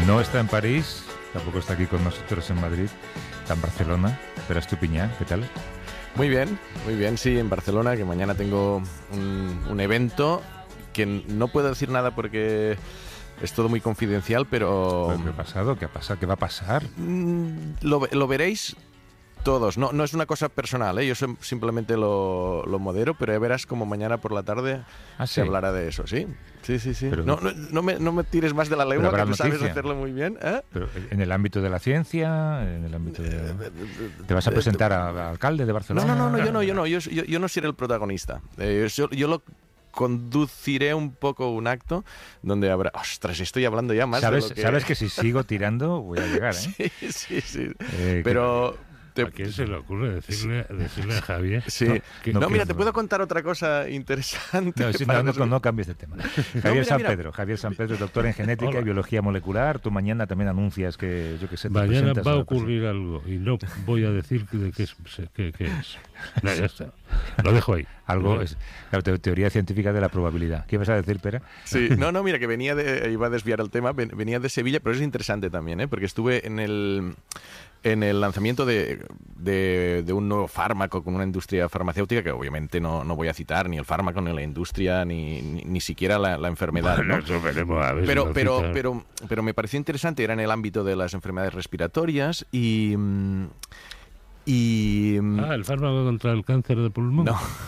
No está en París, tampoco está aquí con nosotros en Madrid, está en Barcelona. Pero Estupiñán, ¿qué tal? Muy bien, sí, en Barcelona, que mañana tengo un evento que no puedo decir nada porque es todo muy confidencial, pero... ¿Qué ha pasado? ¿Qué va a pasar? Lo veréis todos. No es una cosa personal, ¿eh? Yo simplemente lo modero, pero ya verás como mañana por la tarde se hablará de eso, ¿sí? Sí. Pero no me tires más de la lengua, que tú sabes hacerlo muy bien, ¿eh? Pero en el ámbito de la ciencia, en el ámbito de... ¿Te vas a presentar a alcalde de Barcelona? No, yo no seré el protagonista. Yo lo conduciré un poco un acto donde habrá... ¡Ostras! Estoy hablando ya más de lo que... Sabes que si sigo tirando voy a llegar, ¿eh? Sí. Pero... ¿A quién se le ocurre decirle a Javier? Sí. Mira, te puedo contar otra cosa interesante. No cambies de tema. Javier San Pedro, doctor en genética y biología molecular. Tú mañana también anuncias que, yo qué sé... Mañana va a ocurrir algo y no voy a decir de qué es. No, ya está. Lo dejo ahí. Algo es la teoría científica de la probabilidad. ¿Qué vas a decir, Pera? Sí, mira, que iba a desviar el tema, venía de Sevilla, pero es interesante también, ¿eh? Porque estuve en el lanzamiento de un nuevo fármaco con una industria farmacéutica que obviamente no voy a citar ni el fármaco, ni la industria, ni siquiera la enfermedad. Bueno, ¿no? eso veremos a ver pero me pareció interesante, era en el ámbito de las enfermedades respiratorias y el fármaco contra el cáncer de pulmón.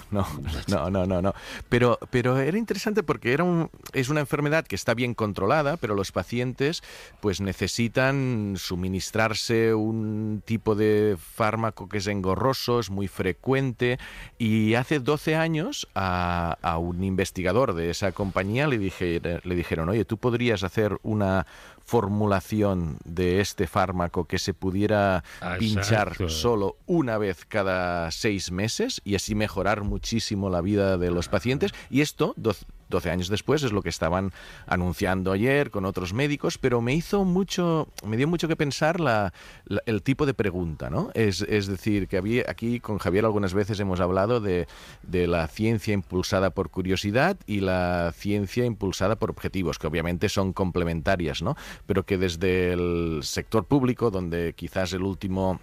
No. Pero era interesante porque es una enfermedad que está bien controlada, pero los pacientes pues necesitan suministrarse un tipo de fármaco que es engorroso, es muy frecuente, y hace 12 años a un investigador de esa compañía le dijeron, oye, ¿tú podrías hacer una formulación de este fármaco que se pudiera pinchar solo una vez cada 6 meses y así mejorar muchísimo la vida de los pacientes? Y esto, 12 años después, es lo que estaban anunciando ayer con otros médicos, pero me dio mucho que pensar el tipo de pregunta, ¿no? Es decir, que aquí con Javier algunas veces hemos hablado de la ciencia impulsada por curiosidad y la ciencia impulsada por objetivos, que obviamente son complementarias, ¿no? Pero que desde el sector público, donde quizás el último...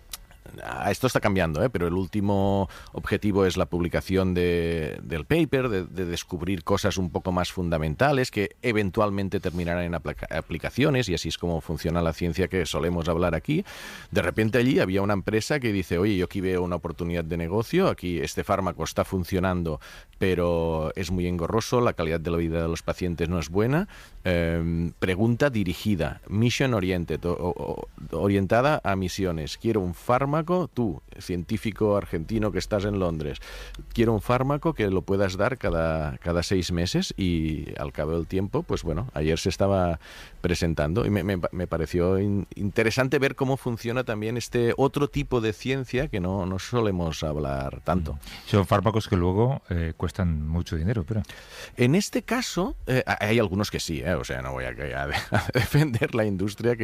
Esto está cambiando, pero el último objetivo es la publicación del paper, de descubrir cosas un poco más fundamentales que eventualmente terminarán en aplicaciones, y así es como funciona la ciencia que solemos hablar aquí. De repente allí había una empresa que dice, oye, yo aquí veo una oportunidad de negocio, aquí este fármaco está funcionando, pero es muy engorroso, la calidad de la vida de los pacientes no es buena. Pregunta dirigida, mission oriented, orientada a misiones. Quiero un fármaco, tú, científico argentino que estás en Londres, quiero un fármaco que lo puedas dar cada 6 meses, y al cabo del tiempo, pues bueno, ayer se estaba presentando y me pareció interesante ver cómo funciona también este otro tipo de ciencia que no solemos hablar tanto. Son fármacos que luego cuestan mucho dinero, pero... En este caso, hay algunos que sí, o sea, no voy a defender la industria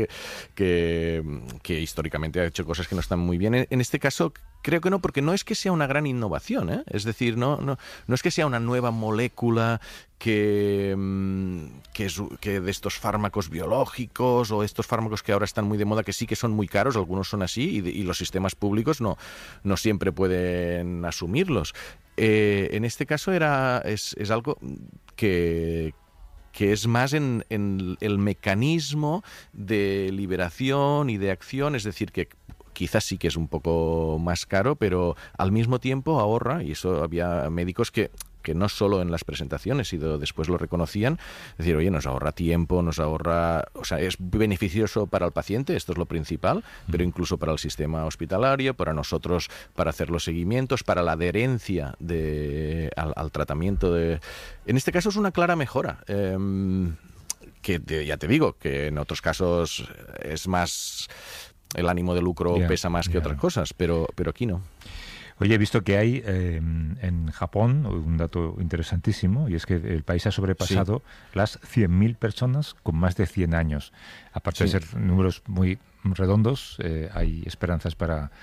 que históricamente ha hecho cosas que no están muy bien. En este caso, creo que no, porque no es que sea una gran innovación, ¿eh? Es decir, no es que sea una nueva molécula que de estos fármacos biológicos o estos fármacos que ahora están muy de moda, que sí que son muy caros, algunos son así, y los sistemas públicos no siempre pueden asumirlos. En este caso es algo que es más en el mecanismo de liberación y de acción, es decir, que quizás sí que es un poco más caro, pero al mismo tiempo ahorra, y eso había médicos que no solo en las presentaciones, sino después lo reconocían, es decir, oye, nos ahorra tiempo, o sea, es beneficioso para el paciente, esto es lo principal, pero incluso para el sistema hospitalario, para nosotros, para hacer los seguimientos, para la adherencia al tratamiento. En este caso es una clara mejora. Que ya te digo, que en otros casos es más... El ánimo de lucro pesa más que otras cosas, pero aquí no. Oye, he visto que hay en Japón un dato interesantísimo, y es que el país ha sobrepasado las 100.000 personas con más de 100 años. Aparte de ser números muy redondos, hay esperanzas para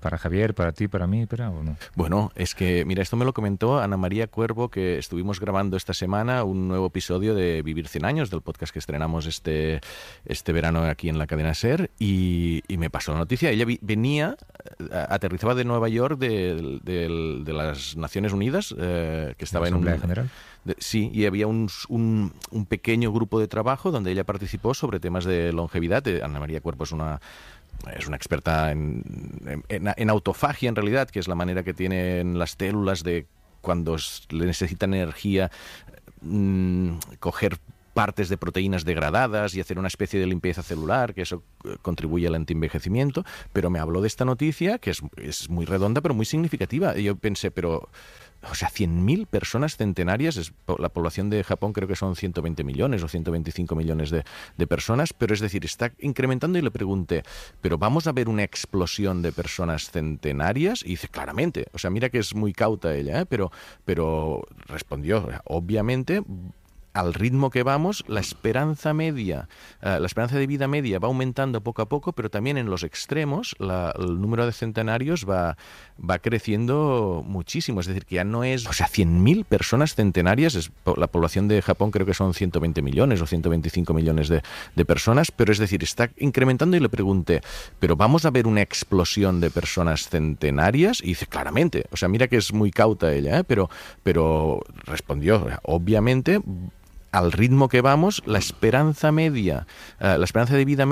para Javier, para ti, para mí, ¿o no? Bueno, es que, mira, esto me lo comentó Ana María Cuervo, que estuvimos grabando esta semana un nuevo episodio de Vivir 100 años, del podcast que estrenamos este verano aquí en la cadena SER, y me pasó la noticia. Ella venía, aterrizaba de Nueva York de las Naciones Unidas, que estaba en ¿La Asamblea General? Sí, y había un pequeño grupo de trabajo donde ella participó sobre temas de longevidad. Ana María Cuervo es una experta en autofagia, en realidad, que es la manera que tienen las células de, cuando le necesitan energía, coger partes de proteínas degradadas y hacer una especie de limpieza celular, que eso contribuye al antienvejecimiento. Pero me habló de esta noticia, que es muy redonda, pero muy significativa. Y yo pensé, o sea, 100.000 personas centenarias, la población de Japón creo que son 120 millones o 125 millones de personas, pero es decir, está incrementando, y le pregunté, ¿pero vamos a ver una explosión de personas centenarias? Y dice, claramente, o sea, mira que es muy cauta ella, pero respondió, obviamente, al ritmo que vamos, la esperanza de vida media va aumentando poco a poco, pero también en los extremos el número de centenarios va creciendo muchísimo. Es decir, que ya no es... O sea, 100.000 personas centenarias, la población de Japón creo que son 120 millones o 125 millones de personas, pero es decir, está incrementando, y le pregunté, ¿pero vamos a ver una explosión de personas centenarias? Y dice, claramente, o sea, mira que es muy cauta ella, pero respondió, obviamente, al ritmo que vamos, la esperanza de vida